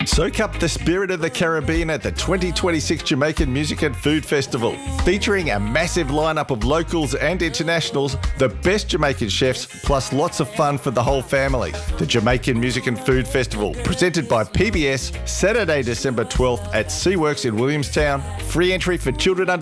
Soak up the spirit of the Caribbean at the 2026 Jamaican Music and Food Festival. Featuring a massive lineup of locals and internationals, the best Jamaican chefs, plus lots of fun for the whole family. The Jamaican Music and Food Festival, presented by PBS, Saturday, December 12th at SeaWorks in Williamstown. Free entry for children under